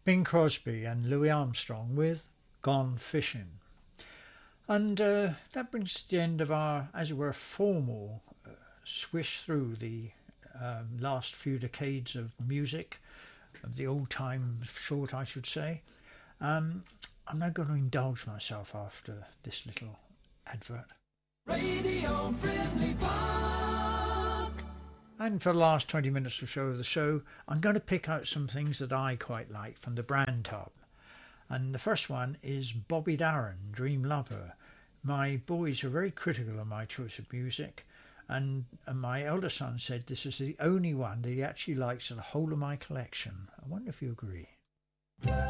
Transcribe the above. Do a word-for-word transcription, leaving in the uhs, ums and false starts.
Bing Crosby and Louis Armstrong with Gone Fishing. And uh, that brings us to the end of our, as it were, formal uh, swish through the um, last few decades of music, of the old time short, I should say. Um, I'm now going to indulge myself after this little advert. Radio Friendly Park. And for the last twenty minutes or so of the show, I'm going to pick out some things that I quite like from the Brand Tub. And the first one is Bobby Darin, Dream Lover. My boys are very critical of my choice of music, and, and my elder son said this is the only one that he actually likes in the whole of my collection. I wonder if you agree.